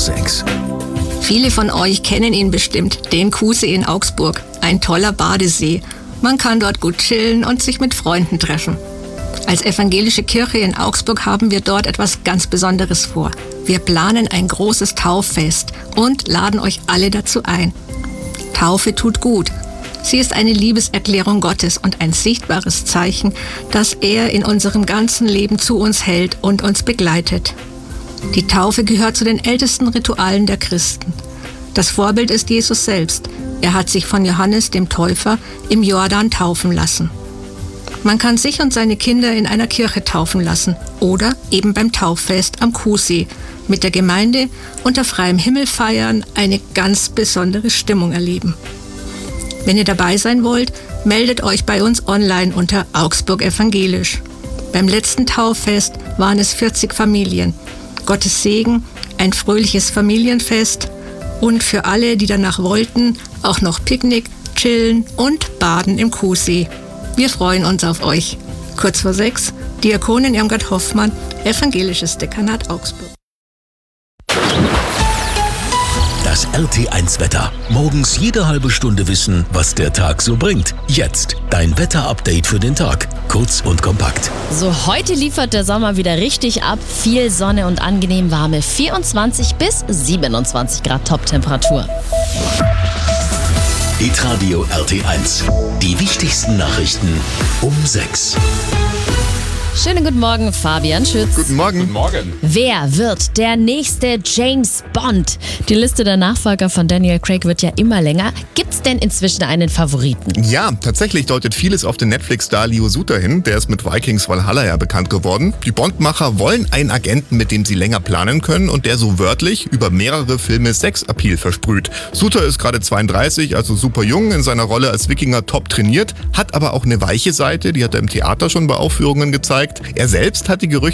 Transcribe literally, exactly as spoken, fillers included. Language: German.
sechs. Viele von euch kennen ihn bestimmt, den Kuhsee in Augsburg. Ein toller Badesee. Man kann dort gut chillen und sich mit Freunden treffen. Als evangelische Kirche in Augsburg haben wir dort etwas ganz Besonderes vor. Wir planen ein großes Tauffest und laden euch alle dazu ein. Taufe tut gut. Sie ist eine Liebeserklärung Gottes und ein sichtbares Zeichen, dass er in unserem ganzen Leben zu uns hält und uns begleitet. Die Taufe gehört zu den ältesten Ritualen der Christen. Das Vorbild ist Jesus selbst. Er hat sich von Johannes dem Täufer im Jordan taufen lassen. Man kann sich und seine Kinder in einer Kirche taufen lassen oder eben beim Tauffest am Kuhsee mit der Gemeinde unter freiem Himmel feiern, eine ganz besondere Stimmung erleben. Wenn ihr dabei sein wollt, meldet euch bei uns online unter Augsburg Evangelisch. Beim letzten Tauffest waren es vierzig Familien. Gottes Segen, ein fröhliches Familienfest und für alle, die danach wollten, auch noch Picknick, Chillen und Baden im Kuhsee. Wir freuen uns auf euch. Kurz vor sechs, Diakonin Irmgard Hoffmann, Evangelisches Dekanat Augsburg. Das R T eins Wetter. Morgens jede halbe Stunde wissen, was der Tag so bringt. Jetzt dein Wetterupdate für den Tag. Kurz und kompakt. So, heute liefert der Sommer wieder richtig ab. Viel Sonne und angenehm warme vierundzwanzig bis siebenundzwanzig Grad Toptemperatur. Hitradio R T eins. Die wichtigsten Nachrichten um sechs. Schönen guten Morgen, Fabian Schütz. Guten Morgen. Guten Morgen. Wer wird der nächste James Bond? Die Liste der Nachfolger von Daniel Craig wird ja immer länger. Gibt's denn inzwischen einen Favoriten? Ja, tatsächlich deutet vieles auf den Netflix-Star Leo Suter hin. Der ist mit Vikings Valhalla ja bekannt geworden. Die Bond-Macher wollen einen Agenten, mit dem sie länger planen können und der so wörtlich über mehrere Filme Sex-Appeal versprüht. Suter ist gerade zweiunddreißig, also super jung, in seiner Rolle als Wikinger top trainiert, hat aber auch eine weiche Seite, die hat er im Theater schon bei Aufführungen gezeigt. Er selbst hat die Gerüchte